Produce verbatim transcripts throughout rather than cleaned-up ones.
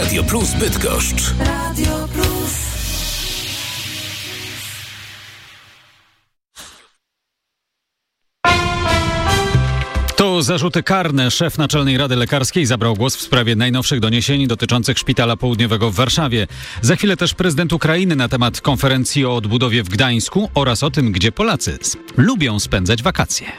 Radio Plus Bydgoszcz. Radio Plus. To zarzuty karne. Szef Naczelnej Rady Lekarskiej zabrał głos w sprawie najnowszych doniesień dotyczących Szpitala Południowego w Warszawie. Za chwilę też prezydent Ukrainy na temat konferencji o odbudowie w Gdańsku oraz o tym, gdzie Polacy lubią spędzać wakacje.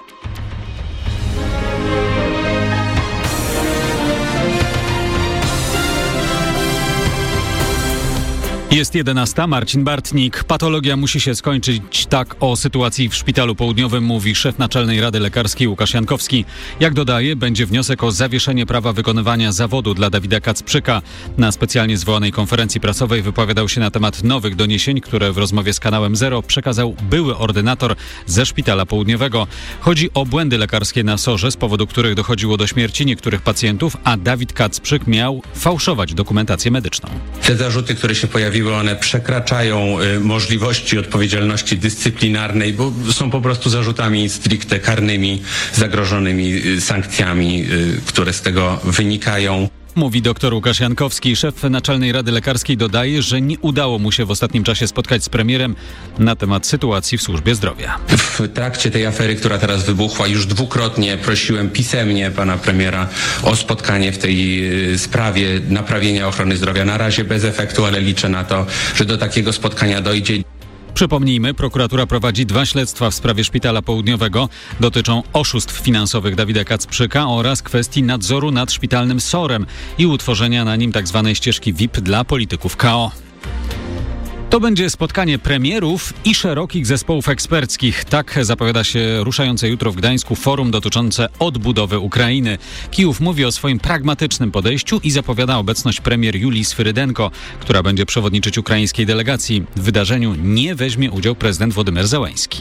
Jest jedenasta. Marcin Bartnik. Patologia musi się skończyć. Tak o sytuacji w Szpitalu Południowym mówi szef Naczelnej Rady Lekarskiej Łukasz Jankowski. Jak dodaje, będzie wniosek o zawieszenie prawa wykonywania zawodu dla Dawida Kacprzyka. Na specjalnie zwołanej konferencji prasowej wypowiadał się na temat nowych doniesień, które w rozmowie z kanałem Zero przekazał były ordynator ze Szpitala Południowego. Chodzi o błędy lekarskie na sorze, z powodu których dochodziło do śmierci niektórych pacjentów, a Dawid Kacprzyk miał fałszować dokumentację medyczną. Te zarzuty, które się pojawiły, one przekraczają y, możliwości odpowiedzialności dyscyplinarnej, bo są po prostu zarzutami stricte karnymi, zagrożonymi y, sankcjami, y, które z tego wynikają. Mówi dr Łukasz Jankowski. Szef Naczelnej Rady Lekarskiej dodaje, że nie udało mu się w ostatnim czasie spotkać z premierem na temat sytuacji w służbie zdrowia. W trakcie tej afery, która teraz wybuchła, już dwukrotnie prosiłem pisemnie pana premiera o spotkanie w tej y, sprawie naprawienia ochrony zdrowia. Na razie bez efektu, ale liczę na to, że do takiego spotkania dojdzie. Przypomnijmy, prokuratura prowadzi dwa śledztwa w sprawie Szpitala Południowego. Dotyczą oszustw finansowych Dawida Kacprzyka oraz kwestii nadzoru nad szpitalnym sorem i utworzenia na nim tzw. ścieżki V I P dla polityków K O. To będzie spotkanie premierów i szerokich zespołów eksperckich. Tak zapowiada się ruszające jutro w Gdańsku forum dotyczące odbudowy Ukrainy. Kijów mówi o swoim pragmatycznym podejściu i zapowiada obecność premier Julii Swyrydenko, która będzie przewodniczyć ukraińskiej delegacji. W wydarzeniu nie weźmie udział prezydent Władimir Zełenski.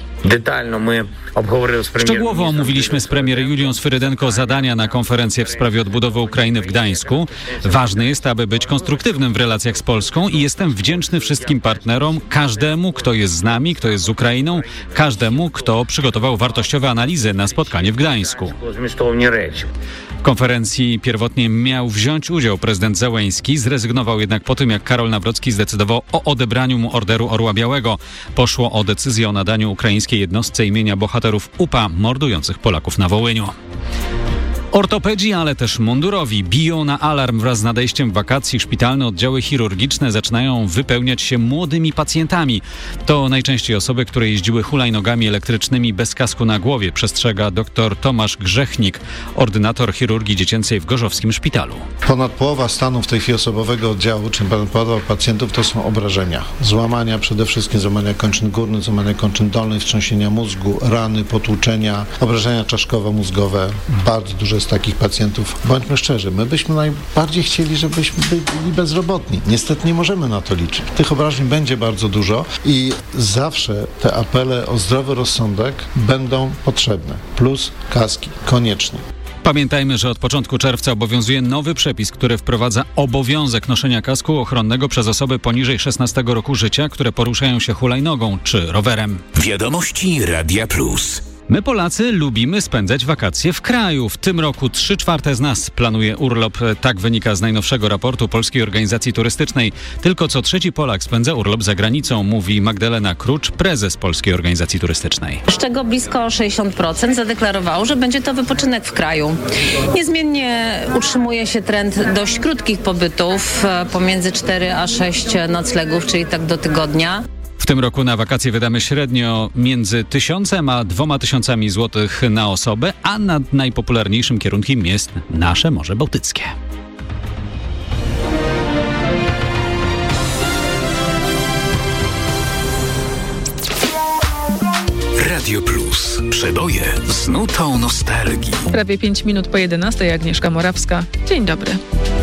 Szczegółowo omówiliśmy z premier Julią Swyrydenko zadania na konferencję w sprawie odbudowy Ukrainy w Gdańsku. Ważne jest, aby być konstruktywnym w relacjach z Polską i jestem wdzięczny wszystkim partnerom, każdemu, kto jest z nami, kto jest z Ukrainą, każdemu, kto przygotował wartościowe analizy na spotkanie w Gdańsku. W konferencji pierwotnie miał wziąć udział prezydent Zełenski, zrezygnował jednak po tym, jak Karol Nawrocki zdecydował o odebraniu mu Orderu Orła Białego. Poszło o decyzję o nadaniu ukraińskiej jednostce imienia bohaterów U P A mordujących Polaków na Wołyniu. Ortopedzi, ale też mundurowi biją na alarm wraz z nadejściem wakacji. Szpitalne oddziały chirurgiczne zaczynają wypełniać się młodymi pacjentami. To najczęściej osoby, które jeździły hulajnogami elektrycznymi bez kasku na głowie, przestrzega dr Tomasz Grzechnik, ordynator chirurgii dziecięcej w Gorzowskim Szpitalu. Ponad połowa stanu w tej chwili osobowego oddziału, czyli ponad połowa pacjentów, to są obrażenia. Złamania, przede wszystkim złamania kończyn górnych, złamania kończyn dolnych, wstrząsienia mózgu, rany, potłuczenia, obrażenia czaszkowo-mózgowe. Bardzo dużo jest takich pacjentów. Bądźmy szczerzy, my byśmy najbardziej chcieli, żebyśmy byli bezrobotni. Niestety nie możemy na to liczyć. Tych obrażeń będzie bardzo dużo i zawsze te apele o zdrowy rozsądek będą potrzebne. Plus kaski, koniecznie. Pamiętajmy, że od początku czerwca obowiązuje nowy przepis, który wprowadza obowiązek noszenia kasku ochronnego przez osoby poniżej szesnastego roku życia, które poruszają się hulajnogą czy rowerem. Wiadomości Radia Plus. My Polacy lubimy spędzać wakacje w kraju. W tym roku trzy czwarte z nas planuje urlop. Tak wynika z najnowszego raportu Polskiej Organizacji Turystycznej. Tylko co trzeci Polak spędza urlop za granicą, mówi Magdalena Krucz, prezes Polskiej Organizacji Turystycznej. Z czego blisko sześćdziesiąt procent zadeklarowało, że będzie to wypoczynek w kraju. Niezmiennie utrzymuje się trend dość krótkich pobytów, pomiędzy cztery a sześć noclegów, czyli tak do tygodnia. W tym roku na wakacje wydamy średnio między tysiącem a dwoma tysiącami złotych na osobę, a nad najpopularniejszym kierunkiem jest nasze Morze Bałtyckie. Radio Plus. Przeboje z nutą nostalgii. Prawie pięć minut po jedenastej. Agnieszka Morawska. Dzień dobry.